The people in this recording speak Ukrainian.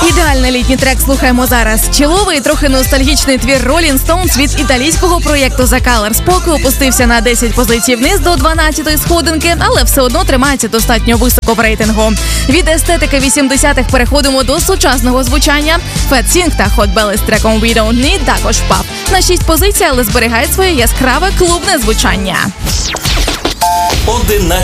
Ідеальний літній трек слухаємо зараз. Чиловий, трохи ностальгічний твір Rolling Stones від італійського проєкту The Colours. Поки опустився на 10 позицій вниз до 12-ї сходинки, але все одно тримається достатньо високо в рейтингу. Від естетики 80-х переходимо до сучасного звучання. Fat Sing та Hot Belly з треком We Don't Need також впав на 6 позицій, але зберігає своє яскраве клубне звучання.